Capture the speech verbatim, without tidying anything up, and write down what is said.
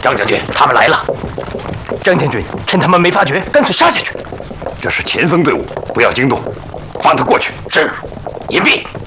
张将军，他们来了。张将军，趁他们没发觉，干脆杀下去。 这是前锋队伍，不要惊动，放他过去。 是，隐蔽。